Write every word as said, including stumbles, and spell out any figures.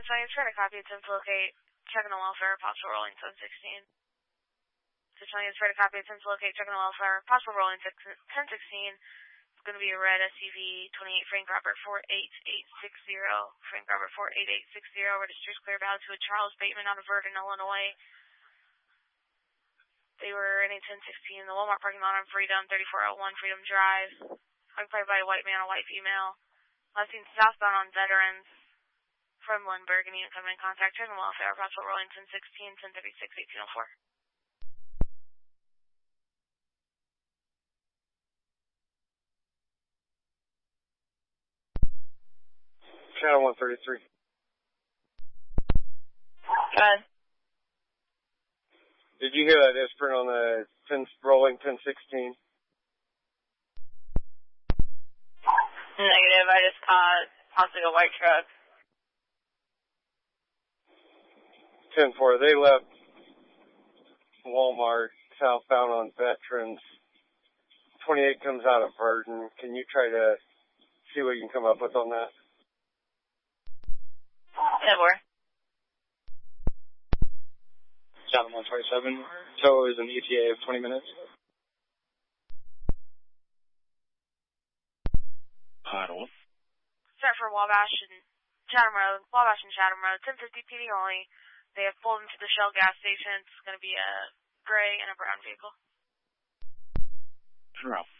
Cincinnati is trying to copy attempt to locate, checking the welfare, possible rolling ten sixteen. Cincinnati is trying to copy attempt to locate, checking the welfare, possible rolling ten sixteen. It's going to be a red S U V, twenty-eight Frank Robert four eight eight six zero. Frank Robert four eight eight six zero. Registers clear bound to a Charles Bateman out of Verdon, Illinois. They were in a ten sixteen, the Walmart parking lot on Freedom, thirty-four oh one Freedom Drive. Occupied by a white man, a white female. Last seen southbound on Veterans from Lindbergh, and unit coming in contact. Turn the welfare, possible rolling ten sixteen, ten thirty-six, eighteen oh four. Channel one thirty-three. Go ahead. Did you hear that isprint on the ten, rolling ten sixteen? Negative, I just caught possibly a white truck. ten four, they left Walmart southbound on Veterans. twenty-eight comes out of Verdon. Can you try to see what you can come up with on that? ten four. Channel one twenty-seven, tow is an E T A of twenty minutes. Huddle. Set for Wabash and Chatham Road, Wabash and Chatham Road, ten fifty P D only. They have pulled into the Shell gas station. It's going to be a gray and a brown vehicle. Route.